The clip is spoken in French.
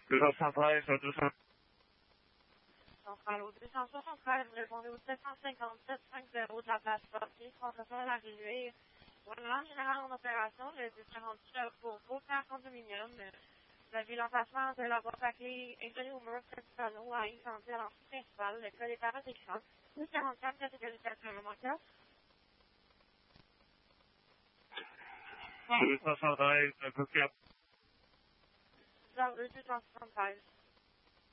213, 200. Centrale au 273, répondez au 757 50 de la place Fortier, concession de la Rivière. Gouvernement général en opération, le 1048 pour faire condominium. Vous avez l'emplacement de la boîte à clé inconnu au mur principal à incendie à l'entrée principale. Le code est à votre écran. 1044, catégorie 4, 273, 204. 273.